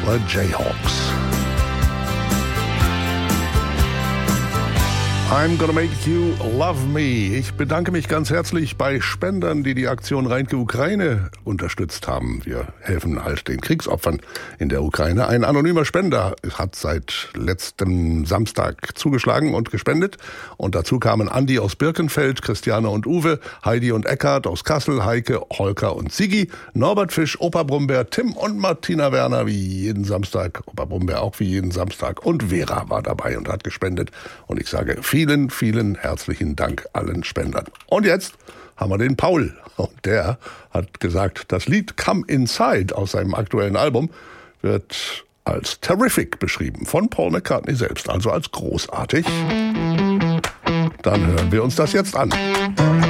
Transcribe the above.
The Jayhawks. I'm gonna make you love me. Ich bedanke mich ganz herzlich bei Spendern, die die Aktion Reinke Ukraine unterstützt haben. Wir helfen halt den Kriegsopfern in der Ukraine. Ein anonymer Spender hat seit letztem Samstag zugeschlagen und gespendet. Und dazu kamen Andi aus Birkenfeld, Christiane und Uwe, Heidi und Eckhard aus Kassel, Heike, Holker und Sigi, Norbert Fisch, Opa Brumberg, Tim und Martina Werner wie jeden Samstag, Opa Brumberg auch wie jeden Samstag und Vera war dabei und hat gespendet. Und ich sage vielen, vielen herzlichen Dank allen Spendern. Und jetzt haben wir den Paul. Und der hat gesagt, das Lied Come Inside aus seinem aktuellen Album wird als terrific beschrieben. Von Paul McCartney selbst, also als großartig. Dann hören wir uns das jetzt an.